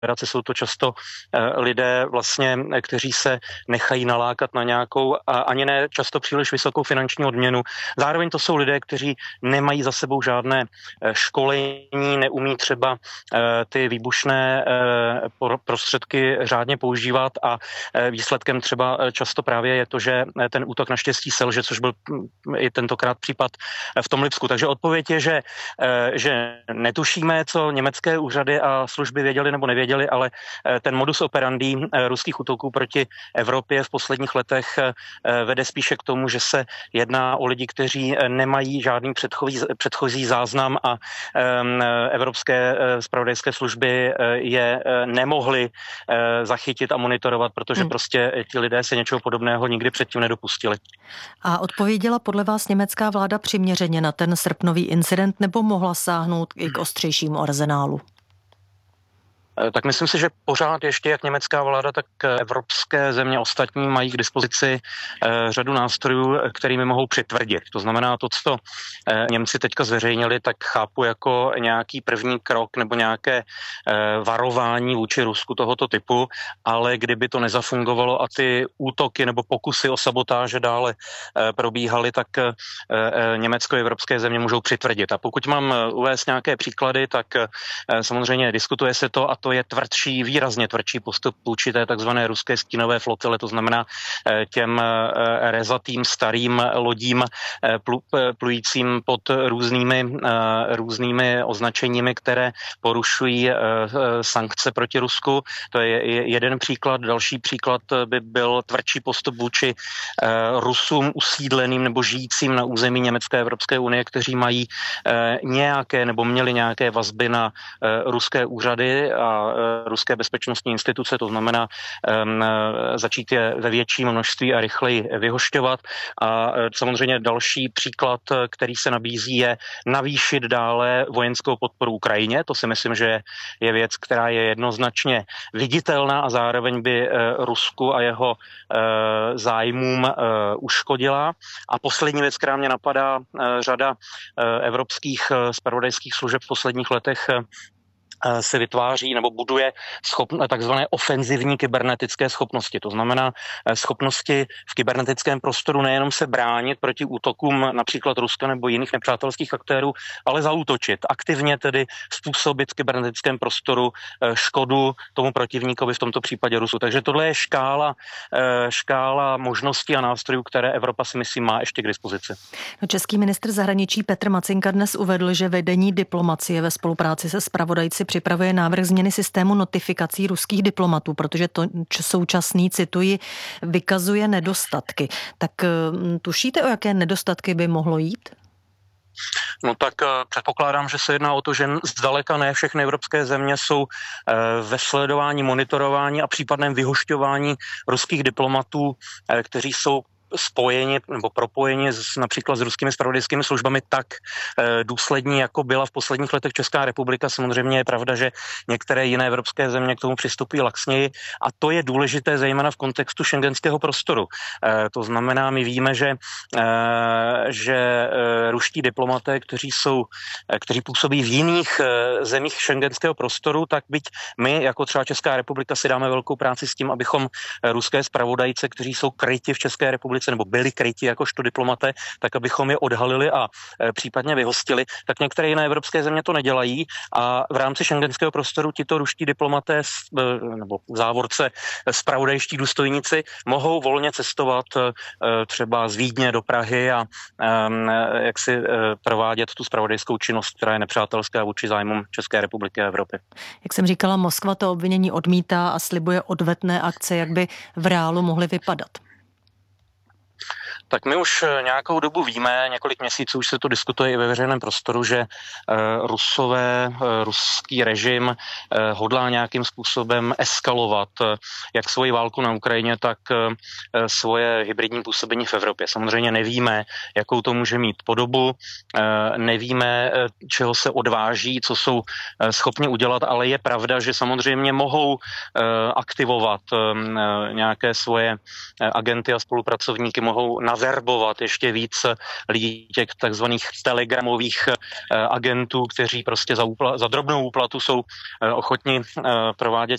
federaci. Jsou to často lidé vlastně, kteří se nechají nalákat na nějakou ani ne často příliš vysokou finanční odměnu. Zároveň to jsou lidé, kteří nemají za sebou žádné školení, neumí třeba ty výbušné prostředky řádně používat a výsledkem třeba často právě je to, že ten útok naštěstí selže, což byl i tentokrát případ v tom Lipsku. Takže odpověď je, že netušíme, co německé úřady a služby věděli nebo nevěděli, ale ten modus operandi ruských útoků proti Evropě v posledních letech vede spíše k tomu, že se jedná o lidi, kteří nemají žádný předchozí záznam a evropské zpravodajské služby je nemohly zachytit a monitorovat, protože prostě ti lidé se něčeho podobného nikdy předtím nedopustili. A odpověděla podle vás německá vláda přiměřeně na ten srpnový incident nebo mohla sáhnout i k ostřejšímu arzenálu? Tak myslím si, že pořád ještě jak německá vláda, tak evropské země ostatní mají k dispozici řadu nástrojů, kterými mohou přitvrdit. To znamená, to, co Němci teďka zveřejnili, tak chápu jako nějaký první krok nebo nějaké varování vůči Rusku tohoto typu, ale kdyby to nezafungovalo a ty útoky nebo pokusy o sabotáže dále probíhaly, tak Německo a evropské země můžou přitvrdit. A pokud mám uvést nějaké příklady, tak samozřejmě diskutuje se to, a to je výrazně tvrdší postup vůči té takzvané ruské stínové flotile, to znamená těm rezatým starým lodím plujícím pod různými označeními, které porušují sankce proti Rusku. To je jeden příklad. Další příklad by byl tvrdší postup vůči Rusům usídleným nebo žijícím na území Německé a Evropské unie, kteří mají nějaké nebo měli nějaké vazby na ruské úřady a ruské bezpečnostní instituce, to znamená začít je ve větším množství a rychleji vyhošťovat. A samozřejmě další příklad, který se nabízí, je navýšit dále vojenskou podporu Ukrajině. To si myslím, že je věc, která je jednoznačně viditelná a zároveň by Rusku a jeho zájmům uškodila. A poslední věc, která mě napadá, řada evropských zpravodajských služeb v posledních letech se vytváří nebo buduje takzvané ofenzivní kybernetické schopnosti. To znamená schopnosti v kybernetickém prostoru nejenom se bránit proti útokům například Ruska nebo jiných nepřátelských aktérů, ale zaútočit. Aktivně tedy způsobit v kybernetickém prostoru škodu tomu protivníkovi, v tomto případě Rusu. Takže tohle je škála možností a nástrojů, které Evropa si myslím má ještě k dispozici. Český ministr zahraničí Petr Macinka dnes uvedl, že vedení diplomacie ve spolupráci se zpravodajci připravuje návrh změny systému notifikací ruských diplomatů, protože to současný, cituji, vykazuje nedostatky. Tak tušíte, o jaké nedostatky by mohlo jít? No tak předpokládám, že se jedná o to, že zdaleka ne všechny evropské země jsou ve sledování, monitorování a případném vyhošťování ruských diplomatů, kteří jsou spojeni nebo propojeni například s ruskými zpravodajskými službami tak důslední, jako byla v posledních letech Česká republika. Samozřejmě je pravda, že některé jiné evropské země k tomu přistupují laxněji a to je důležité zejména v kontextu schengenského prostoru. To znamená, my víme, že ruští diplomaté, kteří působí v jiných zemích schengenského prostoru, tak byť my jako třeba Česká republika si dáme velkou práci s tím, abychom ruské zpravodajce, kteří jsou kryti v České republice nebo byli kryti jakožto diplomaté, tak abychom je odhalili a případně vyhostili, tak některé jiné evropské země to nedělají a v rámci schengenského prostoru tito ruští diplomaté nebo v závorce zpravodajští důstojníci mohou volně cestovat třeba z Vídně do Prahy a jak si provádět tu zpravodajskou činnost, která je nepřátelská vůči zájmům České republiky a Evropy. Jak jsem říkala, Moskva to obvinění odmítá a slibuje odvetné akce, jak by v reálu mohly vypadat. Tak my už nějakou dobu víme, několik měsíců už se to diskutuje i ve veřejném prostoru, že ruský režim hodlá nějakým způsobem eskalovat jak svoji válku na Ukrajině, tak svoje hybridní působení v Evropě. Samozřejmě nevíme, jakou to může mít podobu, nevíme, čeho se odváží, co jsou schopni udělat, ale je pravda, že samozřejmě mohou aktivovat nějaké svoje agenty a spolupracovníky, mohou navázat zaverbovat ještě víc lidí, těch takzvaných telegramových agentů, kteří prostě za drobnou úplatu jsou ochotni provádět